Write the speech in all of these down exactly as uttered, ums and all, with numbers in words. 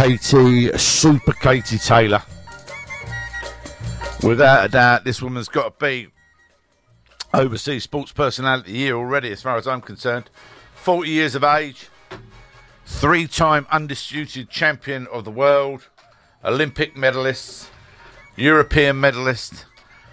Katie, Super Katie Taylor. Without a doubt, this woman's got to be Overseas Sports Personality of the Year already, as far as I'm concerned. forty years of age, three-time undisputed champion of the world, Olympic medalist, European medalist.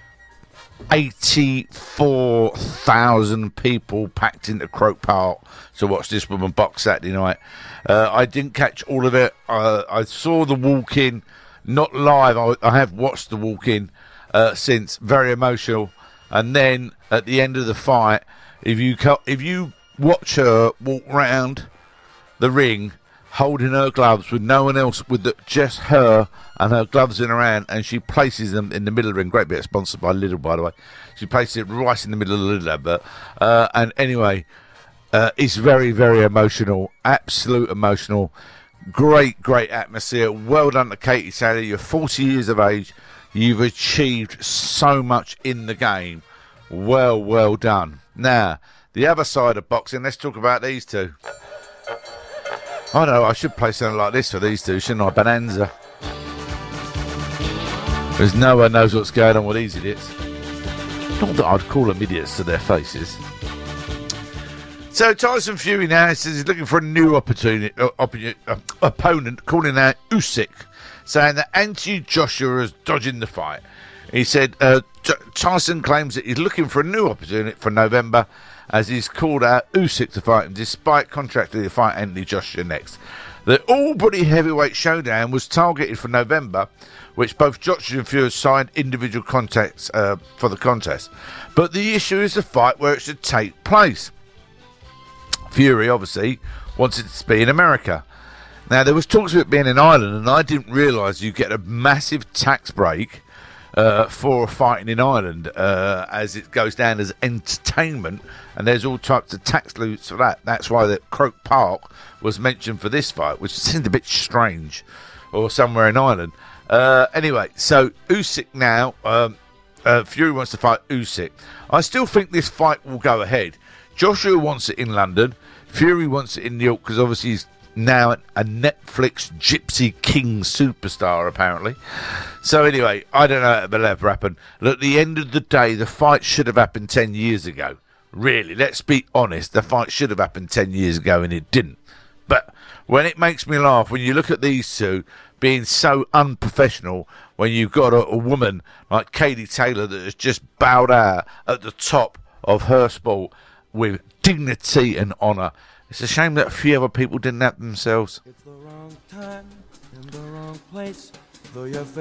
eighty-four thousand people packed into Croke Park to watch this woman box Saturday night. Uh, I didn't catch all of it. Uh, I saw the walk-in, not live. I, I have watched the walk-in uh, since. Very emotional. And then at the end of the fight, if you if you watch her walk round the ring, holding her gloves with no one else, with the, just her and her gloves in her hand, and she places them in the middle of the ring. Great bit sponsored by Lidl, by the way. She places it right in the middle of the Lidl advert. Uh, and anyway, uh, it's very, very emotional. Absolute emotional. Great, great atmosphere. Well done to Katie Taylor. You're forty years of age. You've achieved so much in the game. Well, well done. Now, the other side of boxing, let's talk about these two. I know, I should play something like this for these two, shouldn't I? Bonanza. Because no one knows what's going on with these idiots. Not that I'd call them idiots to their faces. So Tyson Fury now says he's looking for a new opportunity, uh, oppo- uh, opponent, calling out Usyk, saying that Anthony Joshua is dodging the fight. He said uh, J- Tyson claims that he's looking for a new opportunity for November, as he's called out Usyk to fight him, despite contracting to fight Anthony Joshua next. The All-Body Heavyweight Showdown was targeted for November, which both Joshua and Fury signed individual contacts uh, for the contest. But the issue is the fight where it should take place. Fury, obviously, wanted it to be in America. Now, there was talks of it being in Ireland, and I didn't realise you get a massive tax break uh, for fighting in Ireland, uh, as it goes down as entertainment, and there's all types of tax loose for that. That's why the Croke Park was mentioned for this fight, which seemed a bit strange, or somewhere in Ireland. Uh, anyway, so Usyk now, um, uh, Fury wants to fight Usyk. I still think this fight will go ahead. Joshua wants it in London. Fury wants it in New York, because obviously he's now a Netflix Gypsy King superstar, apparently. So anyway, I don't know if it'll ever happen. Look, at the end of the day, the fight should have happened ten years ago. Really, let's be honest. The fight should have happened ten years ago, and it didn't. But when it makes me laugh, when you look at these two being so unprofessional, when you've got a, a woman like Katie Taylor that has just bowed out at the top of her sport with dignity and honour. It's a shame that a few other people didn't have themselves. It's the wrong time in the wrong place, though your